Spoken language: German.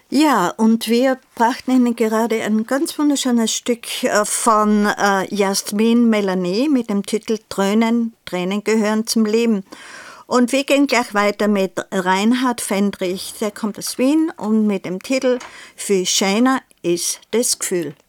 Ja, und wir brachten Ihnen gerade ein ganz wunderschönes Stück von Jasmin Melané mit dem Titel Tränen, Tränen gehören zum Leben. Und wir gehen gleich weiter mit Reinhard Fendrich, der kommt aus Wien und mit dem Titel Viel schöner ist das Gefühl.